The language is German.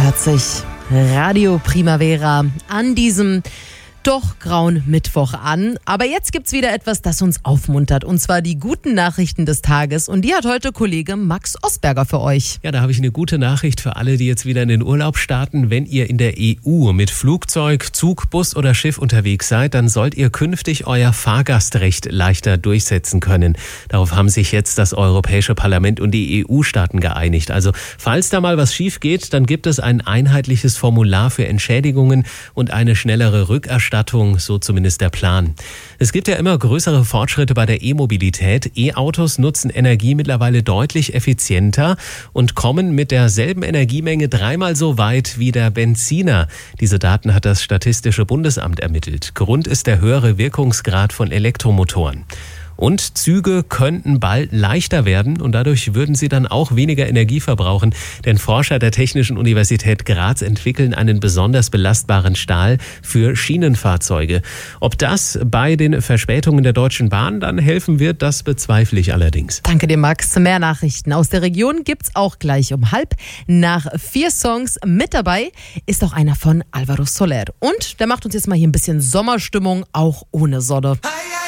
hört sich Radio Primavera an diesem doch grauen Mittwoch an. Aber jetzt gibt's wieder etwas, das uns aufmuntert. Und zwar die guten Nachrichten des Tages. Und die hat heute Kollege Max Osberger für euch. Ja, da habe ich eine gute Nachricht für alle, die jetzt wieder in den Urlaub starten. Wenn ihr in der EU mit Flugzeug, Zug, Bus oder Schiff unterwegs seid, dann sollt ihr künftig euer Fahrgastrecht leichter durchsetzen können. Darauf haben sich jetzt das Europäische Parlament und die EU-Staaten geeinigt. Also falls da mal was schief geht, dann gibt es ein einheitliches Formular für Entschädigungen und eine schnellere Rückerstattung, so zumindest der Plan. Es gibt ja immer größere Fortschritte bei der E-Mobilität. E-Autos nutzen Energie mittlerweile deutlich effizienter und kommen mit derselben Energiemenge 3-mal so weit wie der Benziner. Diese Daten hat das Statistische Bundesamt ermittelt. Grund ist der höhere Wirkungsgrad von Elektromotoren. Und Züge könnten bald leichter werden und dadurch würden sie dann auch weniger Energie verbrauchen. Denn Forscher der Technischen Universität Graz entwickeln einen besonders belastbaren Stahl für Schienenfahrzeuge. Ob das bei den Verspätungen der Deutschen Bahn dann helfen wird, das bezweifle ich allerdings. Danke dir, Max. Mehr Nachrichten aus der Region gibt's auch gleich um 3:30 nach 4 Songs. Mit dabei ist auch einer von Alvaro Soler. Und der macht uns jetzt mal hier ein bisschen Sommerstimmung, auch ohne Sonne.